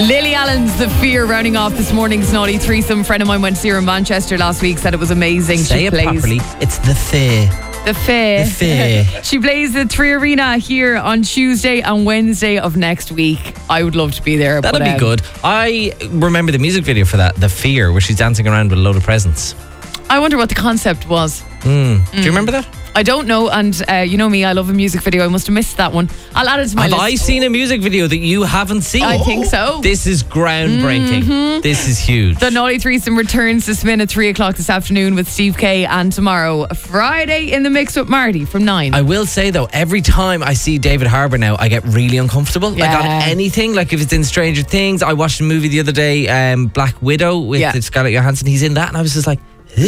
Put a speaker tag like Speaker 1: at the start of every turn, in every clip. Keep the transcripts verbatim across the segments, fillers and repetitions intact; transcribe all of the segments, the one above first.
Speaker 1: Lily Allen's The Fear rounding off this morning's Naughty Threesome. A friend of mine went to see her in Manchester last week, said it was amazing.
Speaker 2: Say
Speaker 1: she
Speaker 2: it
Speaker 1: plays
Speaker 2: properly. It's The Fear.
Speaker 1: The Fair.
Speaker 2: The Fair.
Speaker 1: She plays the Three Arena here on Tuesday and Wednesday of next week. I would love to be there.
Speaker 2: That'd
Speaker 1: but,
Speaker 2: be
Speaker 1: um,
Speaker 2: good. I remember the music video for that, The Fear, where she's dancing around with a load of presents.
Speaker 1: I wonder what the concept was.
Speaker 2: Mm. Mm. Do you remember that?
Speaker 1: I don't know, and uh, you know me, I love a music video. I must have missed that one. I'll add it to my
Speaker 2: Have
Speaker 1: list.
Speaker 2: I seen a music video that you haven't seen?
Speaker 1: I think so.
Speaker 2: This is groundbreaking.
Speaker 1: Mm-hmm.
Speaker 2: This is huge.
Speaker 1: The Naughty Threesome returns to spin at three o'clock this afternoon with Steve K, and tomorrow, Friday, in the mix with Marty from nine.
Speaker 2: I will say though, every time I see David Harbour now, I get really uncomfortable.
Speaker 1: Yeah.
Speaker 2: Like on anything, like if it's in Stranger Things. I watched a movie the other day, um, Black Widow with
Speaker 1: Yeah.
Speaker 2: Scarlett Johansson. He's in that, and I was just like,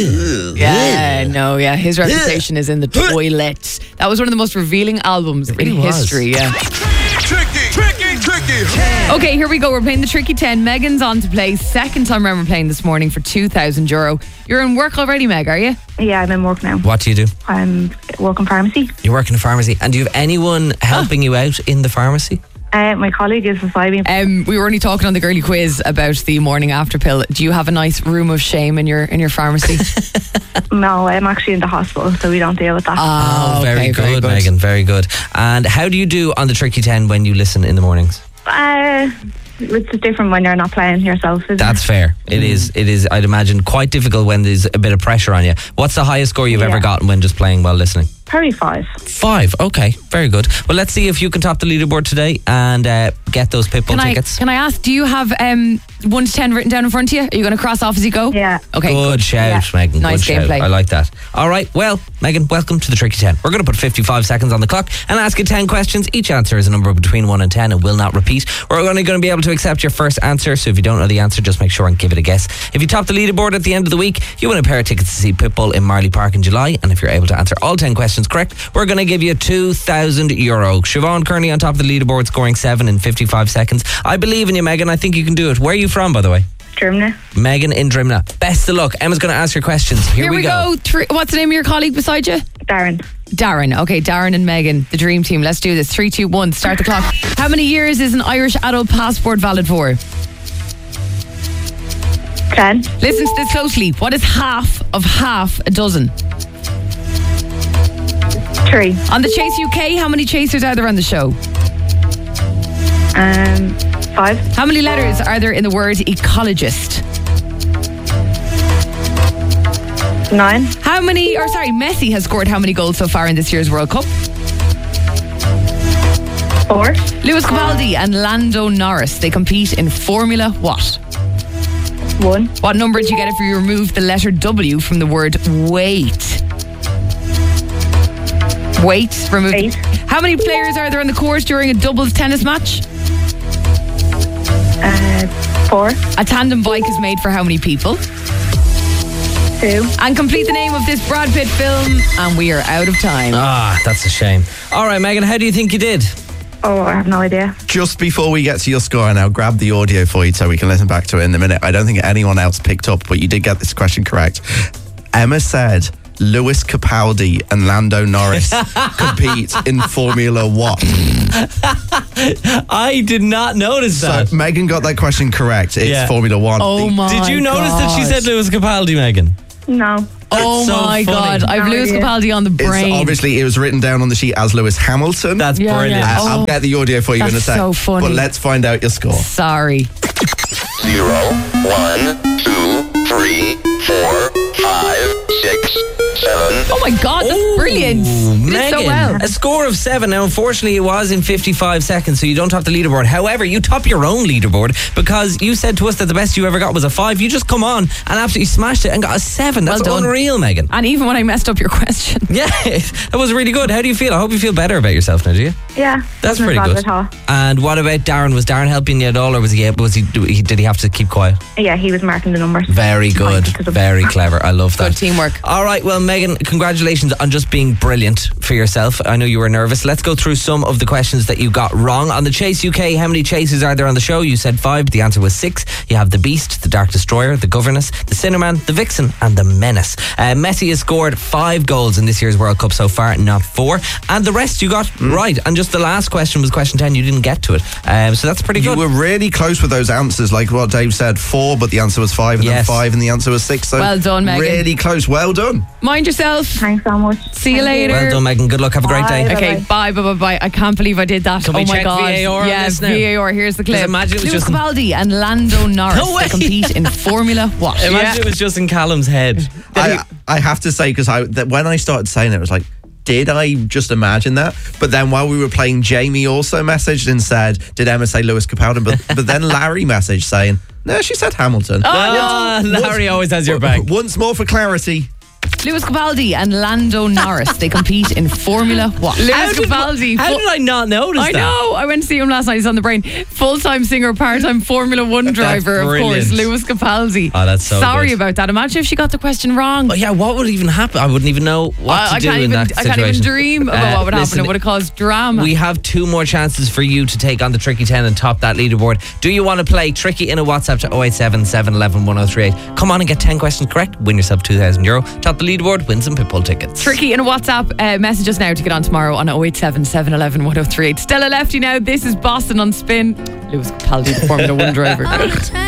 Speaker 1: Yeah, no, yeah. His reputation is in the toilet. That was one of the most revealing albums
Speaker 2: really
Speaker 1: in
Speaker 2: was.
Speaker 1: history, yeah.
Speaker 3: Tricky, tricky, tricky.
Speaker 1: Okay, here we go. We're playing the Tricky ten. Megan's on to play. Second time around we're playing this morning for two thousand euro. You're in work already, Meg, are you?
Speaker 4: Yeah, I'm in work now.
Speaker 2: what do you do?
Speaker 4: I'm working pharmacy.
Speaker 2: You work in a pharmacy, and do you have anyone helping you out in the pharmacy?
Speaker 4: Uh, my colleague is beside me.
Speaker 1: Um, we were only talking on the girly quiz about the morning after pill. Do you have a nice room of shame in your in your pharmacy?
Speaker 4: No, I'm actually in the hospital, so we don't deal with that.
Speaker 1: Oh,
Speaker 2: very,
Speaker 1: okay,
Speaker 2: good,
Speaker 1: very good.
Speaker 2: Megan. Very good. And how do you do on the Tricky ten when you listen in the mornings?
Speaker 4: Uh, it's just different when you're not playing yourself, isn't
Speaker 2: That's
Speaker 4: it?
Speaker 2: fair. It is. It is. I'd imagine quite difficult when there's a bit of pressure on you. What's the highest score you've
Speaker 4: Yeah.
Speaker 2: ever gotten when just playing while listening?
Speaker 4: Probably five.
Speaker 2: Five. Okay, very good. Well, let's see if you can top the leaderboard today and uh, get those Pitbull
Speaker 1: Can I
Speaker 2: tickets.
Speaker 1: can I ask? Do you have um one to ten written down in front of you? Are you going to cross off as you go?
Speaker 4: Yeah.
Speaker 1: Okay.
Speaker 2: Good shout,
Speaker 4: Yeah.
Speaker 2: Megan.
Speaker 1: Nice
Speaker 2: Good shout.
Speaker 1: gameplay.
Speaker 2: I like that. All right. Well, Megan, welcome to the Tricky ten. We're going to put fifty-five seconds on the clock and ask you ten questions. Each answer is a number between one and ten and will not repeat. We're only going to be able to accept your first answer. So if you don't know the answer, just make sure and give it a guess. If you top the leaderboard at the end of the week, you win a pair of tickets to see Pitbull in Marley Park in July. And if you're able to answer all ten questions correct, we're going to give you two thousand euro. Siobhan currently on top of the leaderboard, scoring seven in fifty-five seconds. I believe in you, Megan. I think you can do it. Where are you from, by the way?
Speaker 4: Germany.
Speaker 2: Megan in Drimna. Best of luck. Emma's going to ask your questions. Here,
Speaker 1: Here we go. Three, what's the name of your colleague beside you?
Speaker 4: Darren.
Speaker 1: Darren. Okay, Darren and Megan, the dream team. Let's do this. Three, two, one. Start the clock. How many years is an Irish adult passport valid for?
Speaker 4: Ten.
Speaker 1: Listen to this closely. What is half of half a dozen?
Speaker 4: Three.
Speaker 1: On the Chase U K, how many chasers are there on the show?
Speaker 4: Um, five.
Speaker 1: How many letters are there in the word ecologist?
Speaker 4: Nine.
Speaker 1: How many, or sorry, Messi has scored how many goals so far in this year's World Cup?
Speaker 4: Four.
Speaker 1: Lewis Capaldi and Lando Norris, they compete in Formula what?
Speaker 4: One.
Speaker 1: What number do you get if you remove the letter W from the word wait? Wait, remove.
Speaker 4: Eight.
Speaker 1: How many players are there on the court during a doubles tennis match?
Speaker 4: Uh, four.
Speaker 1: A tandem bike is made for how many people?
Speaker 4: Two.
Speaker 1: And complete the name of this Brad Pitt film, and we are out of time.
Speaker 2: Ah, that's a shame. All right, Megan, how do you think you did?
Speaker 4: Oh, I have no idea.
Speaker 3: Just before we get to your score, and I'll grab the audio for you so we can listen back to it in a minute. I don't think anyone else picked up, but you did get this question correct. Emma said Lewis Capaldi and Lando Norris compete in Formula what?
Speaker 2: I did not notice
Speaker 3: So
Speaker 2: that.
Speaker 3: Megan got that question correct. It's
Speaker 2: Yeah.
Speaker 3: Formula One.
Speaker 1: Oh my
Speaker 2: Did you notice that she
Speaker 1: God.
Speaker 2: said Lewis Capaldi, Megan?
Speaker 4: No.
Speaker 1: Oh
Speaker 2: That's so
Speaker 1: my
Speaker 2: funny.
Speaker 1: God, I've
Speaker 4: No
Speaker 1: Lewis
Speaker 4: idea.
Speaker 1: Capaldi on the
Speaker 3: It's
Speaker 1: brain.
Speaker 3: obviously, it was written down on the sheet as Lewis Hamilton.
Speaker 2: That's
Speaker 1: Yeah,
Speaker 2: brilliant.
Speaker 1: yeah.
Speaker 3: Uh,
Speaker 1: Oh.
Speaker 3: I'll get the audio for you in a
Speaker 1: That's
Speaker 3: sec.
Speaker 1: so funny.
Speaker 3: But let's find out your score.
Speaker 1: Sorry.
Speaker 5: Zero, one, two, three, four, five, six, seven.
Speaker 1: Oh my God, that's
Speaker 2: Ooh,
Speaker 1: brilliant. You did
Speaker 2: Megan,
Speaker 1: so well.
Speaker 2: a score of seven. Now, unfortunately, it was in fifty-five seconds, so you don't top the leaderboard. However, you top your own leaderboard because you said to us that the best you ever got was a five. You just come on and absolutely smashed it and got a seven. That's
Speaker 1: Well done.
Speaker 2: unreal, Megan.
Speaker 1: And even when I messed up your question.
Speaker 2: Yeah, that was really good. How do you feel? I hope you feel better about yourself now, do you?
Speaker 4: Yeah.
Speaker 2: That's
Speaker 4: wasn't
Speaker 2: pretty
Speaker 4: as bad
Speaker 2: good.
Speaker 4: at all.
Speaker 2: And what about Darren? Was Darren helping you at all, or was he? Was he? Did he have to keep quiet?
Speaker 4: Yeah, he was marking the numbers.
Speaker 2: Very good,
Speaker 4: Pointed to them.
Speaker 2: very clever. I love that.
Speaker 1: Good teamwork. work.
Speaker 2: All right, well, Megan, congratulations on just being brilliant for yourself. I know you were nervous. Let's go through some of the questions that you got wrong. On the Chase U K, how many chases are there on the show? You said five, but the answer was six. You have the Beast, the Dark Destroyer, the Governess, the Cinnamon, the Vixen, and the Menace. Uh, Messi has scored five goals in this year's World Cup so far, not four. And the rest you got mm. right. And just the last question was question ten. You didn't get to it. Um, so that's pretty good.
Speaker 3: You were really close with those answers, like what Dave said, four, but the answer was five, and
Speaker 2: yes.
Speaker 3: then five, and the answer was six. So
Speaker 1: well done, Megan.
Speaker 3: Really close. Well done.
Speaker 1: Mind yourself.
Speaker 4: Thanks so much.
Speaker 1: See you
Speaker 4: Thank
Speaker 1: later.
Speaker 2: Well done, Megan. Good luck. Have a great
Speaker 4: Bye.
Speaker 2: day.
Speaker 1: Okay, bye, bye, bye, bye. I can't believe I did that.
Speaker 2: Can
Speaker 1: oh
Speaker 2: we
Speaker 1: my
Speaker 2: check
Speaker 1: god.
Speaker 2: V A R on
Speaker 1: yeah,
Speaker 2: this now?
Speaker 1: V A R. Here's the clip.
Speaker 2: Imagine it was
Speaker 1: Lewis
Speaker 2: just in-
Speaker 1: Capaldi and Lando Norris.
Speaker 2: No way.
Speaker 1: They compete in Formula What?
Speaker 2: Imagine
Speaker 1: Yeah.
Speaker 2: it was just in Callum's head.
Speaker 3: I, I have to say, because I that when I started saying it, it was like, did I just imagine that? But then while we were playing, Jamie also messaged and said, did Emma say Lewis Capaldi? But, but then Larry messaged saying, no, she said Hamilton.
Speaker 1: Oh,
Speaker 2: Ah,
Speaker 1: no.
Speaker 2: Larry always has your back.
Speaker 3: Once more for clarity.
Speaker 1: Lewis Capaldi and Lando Norris. They compete in Formula What? Lewis
Speaker 2: How did,
Speaker 1: Capaldi.
Speaker 2: how
Speaker 1: fu-
Speaker 2: did I not notice
Speaker 1: I
Speaker 2: that?
Speaker 1: know. I went to see him last night. He's on the brain. Full-time singer, part-time Formula One driver, of
Speaker 2: brilliant.
Speaker 1: course. Lewis Capaldi.
Speaker 2: Oh, that's so
Speaker 1: Sorry
Speaker 2: good.
Speaker 1: about that. Imagine if she got the question wrong.
Speaker 2: Oh, yeah, what would even happen? I wouldn't even know what
Speaker 1: I,
Speaker 2: to
Speaker 1: I
Speaker 2: do
Speaker 1: can't
Speaker 2: in
Speaker 1: even.
Speaker 2: that
Speaker 1: I
Speaker 2: situation.
Speaker 1: can't even dream about
Speaker 2: Uh,
Speaker 1: what would happen.
Speaker 2: listen,
Speaker 1: It would have caused drama.
Speaker 2: We have two more chances for you to take on the Tricky ten and top that leaderboard. Do you want to play Tricky in a WhatsApp to oh eight seven, seven one one, one oh three eight? Come on and get ten questions correct. Win yourself two thousand euro. Top the leaderboard, win some Pitbull tickets.
Speaker 1: Tricky in a WhatsApp. Uh, message us now to get on tomorrow on oh eight seven, seven one one, one oh three eight. Stella Lefty now. This is Boston on Spin. Lewis Capaldi, the Formula One driver.